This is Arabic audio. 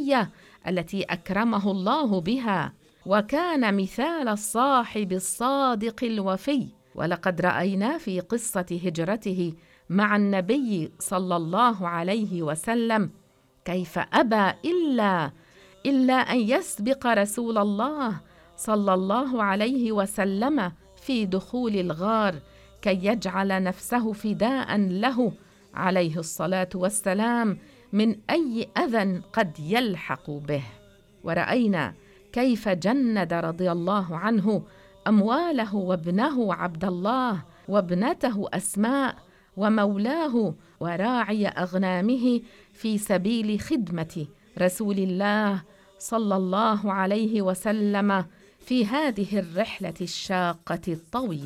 العلية التي أكرمه الله بها، وكان مثال الصاحب الصادق الوفي. ولقد رأينا في قصة هجرته مع النبي صلى الله عليه وسلم كيف أبى إلا أن يسبق رسول الله صلى الله عليه وسلم في دخول الغار كي يجعل نفسه فداء له عليه الصلاة والسلام من أي أذى قد يلحق به. ورأينا كيف جند رضي الله عنه أمواله وابنه عبد الله وابنته أسماء ومولاه وراعي أغنامه في سبيل خدمة رسول الله صلى الله عليه وسلم في هذه الرحلة الشاقة الطويلة.